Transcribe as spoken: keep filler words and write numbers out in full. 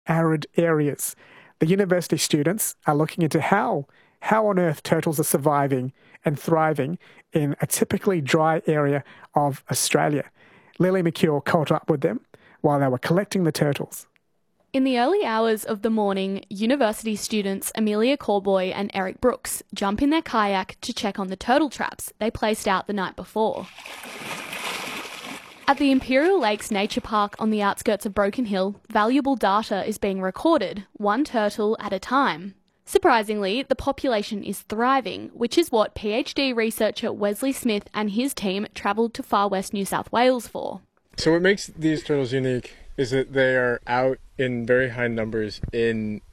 arid areas. The university students are looking into how, how on earth turtles are surviving and thriving in a typically dry area of Australia. Lily McCure caught up with them while they were collecting the turtles. In the early hours of the morning, university students Amelia Corboy and Eric Brooks jump in their kayak to check on the turtle traps they placed out the night before. At the Imperial Lakes Nature Park on the outskirts of Broken Hill, valuable data is being recorded, one turtle at a time. Surprisingly, the population is thriving, which is what PhD researcher Wesley Smith and his team travelled to far west New South Wales for. So what makes these turtles unique is that they are out in very high numbers in